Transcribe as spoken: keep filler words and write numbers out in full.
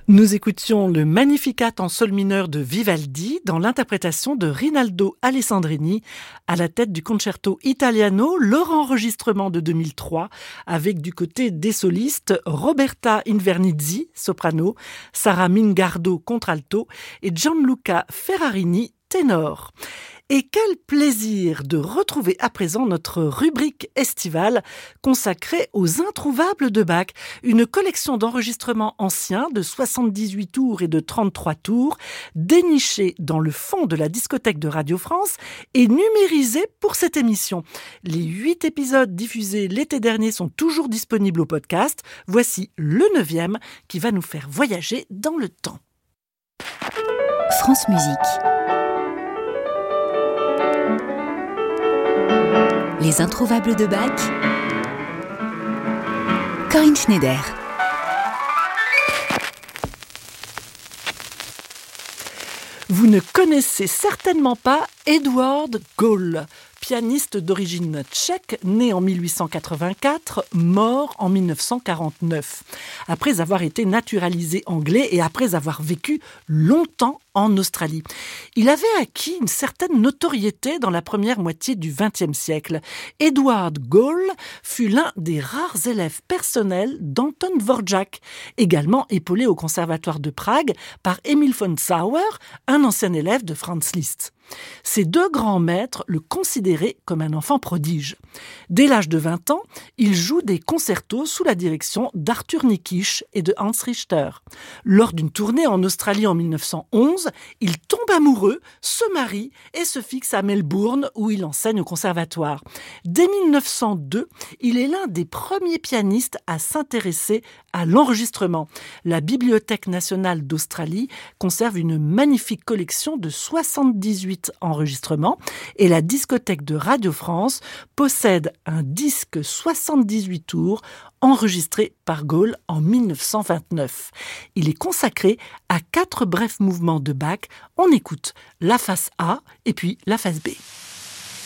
Nous écoutions le Magnificat en sol mineur de Vivaldi dans l'interprétation de Rinaldo Alessandrini à la tête du Concerto Italiano, leur enregistrement de deux mille trois avec du côté des solistes Roberta Invernizzi, soprano, Sara Mingardo, contralto et Gianluca Ferrarini, ténor. Et quel plaisir de retrouver à présent notre rubrique estivale consacrée aux introuvables de Bach, une collection d'enregistrements anciens de soixante-dix-huit tours et de trente-trois tours, dénichés dans le fond de la discothèque de Radio France et numérisés pour cette émission. Les huit épisodes diffusés l'été dernier sont toujours disponibles au podcast. Voici le neuvième qui va nous faire voyager dans le temps. France Musique. Les introuvables de Bach. Corinne Schneider. Vous ne connaissez certainement pas Edward Goll, pianiste d'origine tchèque, né en mille huit cent quatre-vingt-quatre, mort en mille neuf cent quarante-neuf. Après avoir été naturalisé anglais et après avoir vécu longtemps en Australie. Il avait acquis une certaine notoriété dans la première moitié du vingtième siècle. Edward Goll fut l'un des rares élèves personnels d'Anton Dvorak, également épaulé au Conservatoire de Prague par Emil von Sauer, un ancien élève de Franz Liszt. Ces deux grands maîtres le considéraient comme un enfant prodige. Dès l'âge de vingt ans, il joue des concertos sous la direction d'Arthur Nikisch et de Hans Richter. Lors d'une tournée en Australie en mille neuf cent onze, il tombe amoureux, se marie et se fixe à Melbourne où il enseigne au conservatoire. Dès mille neuf cent deux, il est l'un des premiers pianistes à s'intéresser à l'enregistrement. La Bibliothèque nationale d'Australie conserve une magnifique collection de soixante-dix-huit enregistrements et la discothèque de Radio France possède un disque soixante-dix-huit tours enregistré par Goll en mille neuf cent vingt-neuf. Il est consacré à quatre brefs mouvements de Bach. On écoute la face A et puis la face B.